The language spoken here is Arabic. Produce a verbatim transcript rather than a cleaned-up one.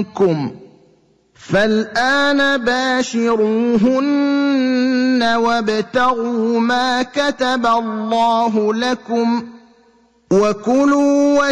مِنكُمْ فَالْآنَ بَاشِرُوهُنَّ وَابْتَغُوا مَا كَتَبَ اللَّهُ لَكُمْ ۚ وَكُلُوا